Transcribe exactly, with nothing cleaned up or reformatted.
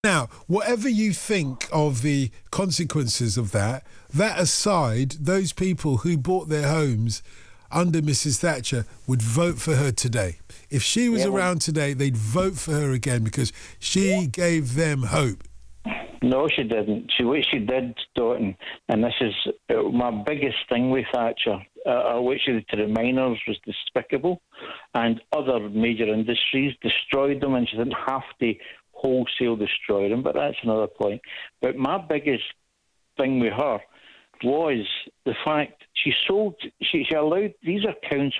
Now, whatever you think of the consequences of that, that aside, those people who bought their homes under Missus Thatcher would vote for her today. If she was Yeah, well- around today, they'd vote for her again because she gave them hope. No, she didn't. She what she did, Stoughton, and this is uh, my biggest thing with Thatcher. Uh, what she did to the miners was despicable, and other major industries destroyed them, and she didn't have to wholesale destroy them. But that's another point. But my biggest thing with her was the fact she sold. She, she allowed these are council